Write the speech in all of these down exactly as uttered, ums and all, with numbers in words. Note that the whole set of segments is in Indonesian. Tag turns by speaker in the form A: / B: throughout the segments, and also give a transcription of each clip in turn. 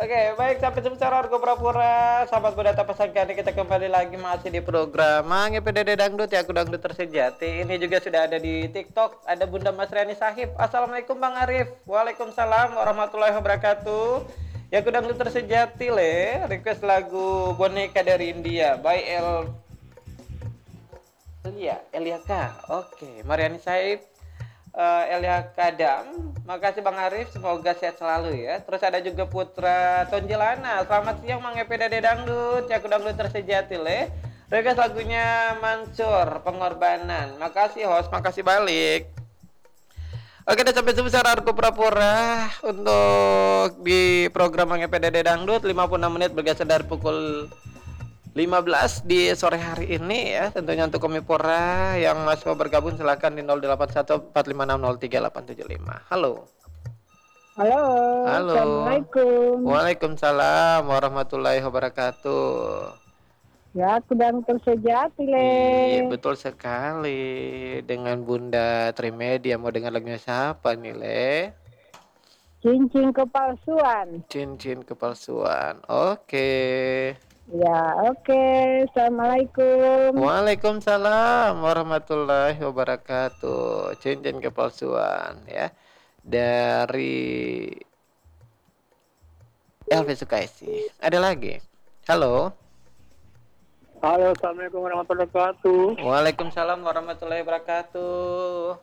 A: Oke, baik sampai jumpa Argo Prapura. Sahabat Budata Pesangka ini kita kembali lagi masih di program Mange P D D Dangdut ya, aku dangdut tersejati. Ini juga sudah ada di TikTok, ada Bunda Mas Riani Sahib. Assalamualaikum Bang Arif. Waalaikumsalam warahmatullahi wabarakatuh. Ya aku dangdut tersejati le, request lagu Boneka dari India by El Elia, Elia K. Oke, Mariani Saib, uh, Elia Kadam. Makasih Bang Arif, semoga sehat selalu ya. Terus ada juga Putra Tonjelana. Selamat siang Mang Epi Dede Dangdut, Caku Dangdut tersejati le. Request lagunya Mansur, Pengorbanan. Makasih host, makasih balik. Oke, udah sampai sebesar Argo Prapura untuk di program Mang Epi Dede Dangdut lima puluh enam menit bergeser dari pukul lima belas di sore hari ini ya. Tentunya untuk Komipora yang masih mau bergabung silakan di nol delapan satu empat lima enam nol tiga delapan tujuh lima. Halo.
B: Halo.
A: Halo.
B: Assalamualaikum.
A: Waalaikumsalam warahmatullahi wabarakatuh.
B: Ya, aku dan tersejati le.
A: Iya, betul sekali. Dengan Bunda Trimedia mau dengar lagunya siapa nih, Le?
B: Cincin kepalsuan.
A: Cincin kepalsuan. Oke.
B: Ya, oke. Assalamualaikum.
A: Waalaikumsalam warahmatullahi wabarakatuh. Cincin kepalsuan ya. Dari Elvi Sukaisi. Ada lagi. Halo.
C: Halo, assalamualaikum warahmatullahi wabarakatuh.
A: Waalaikumsalam warahmatullahi wabarakatuh.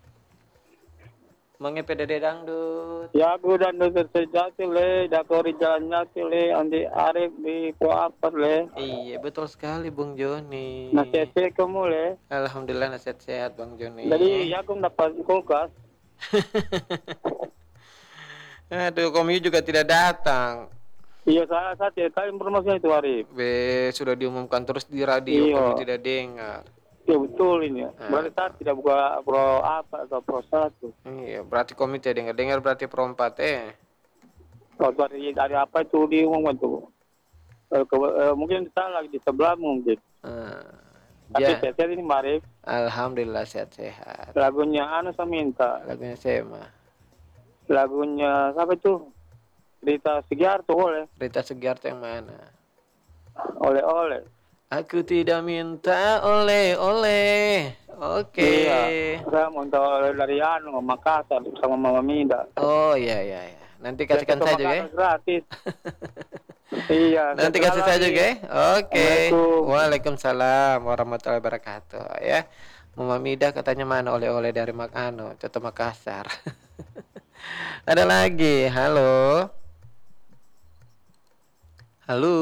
A: Mange P D D Dangdut.
C: Ya, aku dan dokter sejati le, dakori jalannya le, andi Arif di Kuapar le.
A: Iya, betul sekali Bung Joni.
C: Nasihat kamu le.
A: Alhamdulillah nasihat sehat Bang Joni.
C: Jadi, ya aku dapat kulkas.
A: Aduh, Komi juga tidak datang.
C: Iya, saya saat ya, kali informasinya itu Arif.
A: Be, sudah diumumkan terus di radio,
C: Iya.
A: Komi tidak dengar.
C: Iya betul ini. Berarti
A: Nah,
C: saat tidak buka pro apa atau pro satu.
A: Iya, berarti Komi tidak dengar-dengar berarti pro empat eh.
C: Kalau dari dari apa itu diumumkan tuh? Eh, ke, eh, mungkin salah di sebelah mungkin.
A: Nah,
C: Tapi
A: ja.
C: saya ini Arif.
A: Alhamdulillah sehat-sehat.
C: Lagunya anu saya minta.
A: Lagunya Sema.
C: Lagunya siapa itu? Rita Sugiarto oleh.
A: Rita Sugiarto yang mana?
C: Oleh-oleh.
A: Aku tidak minta oleh-oleh. Oke.
C: Iya, saya mau minta oleh dari anu Makassar sama Mama Mida.
A: Oh iya iya iya. Nanti kasihkan
C: Biasa
A: saya
C: ke
A: juga ya.
C: Makassar gratis. Iya.
A: Nanti
C: saya
A: kasih saya
C: lagi.
A: juga ya. Oke.
C: Assalamualaikum.
A: Waalaikumsalam warahmatullahi wabarakatuh ya. Mama Mida katanya mana oleh-oleh dari Makano, Coto Makassar. Ada lagi. Halo. Halo.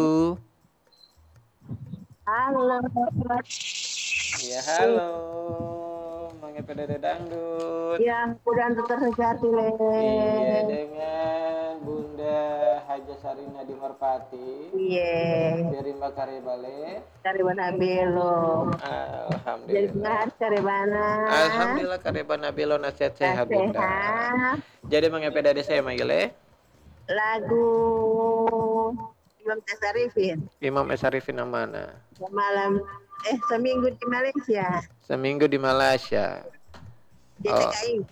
B: Halo.
A: Ya halo. Mange P D D Dangdut.
B: Ya, aku dan tersejati le.
A: Iya dengan Bunda Haja Sarina di Merpati.
B: Iya.
A: Dari Mbak Bale.
B: Cari mana belo. Jadi
A: Alhamdulillah.
B: pengahat cari mana.
A: Alhamdulillah Karebana Belo nasihat sehat Bunda.
B: Sehat.
A: Jadi mengapa dari saya Magile?
B: Lagu Imam Tasarifin.
A: Imam S. Arifin yang mana?
B: Malam eh seminggu di Malaysia.
A: Seminggu di Malaysia.
B: Di
A: Oh.
B: T K I.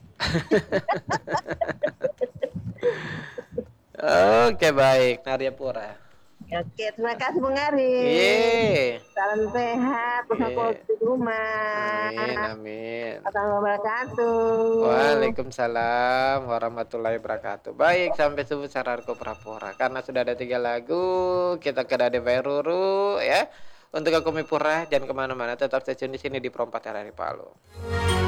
A: Oke baik, Naryapura.
B: Oke, terima kasih Bung Ari.
A: Iya.
B: Salam sehat, bersama
A: Iya.
B: di rumah.
A: Amin, amin.
B: Assalamualaikum wabarakatuh.
A: Waalaikumsalam warahmatullahi wabarakatuh. Baik, sampai subuh Sararko Prapora. Karena sudah ada tiga lagu, kita ke Dade Bairuru ya. Untuk ke Komipura, jangan kemana-mana, tetap stay tune di sini di Perompat Hari Palu.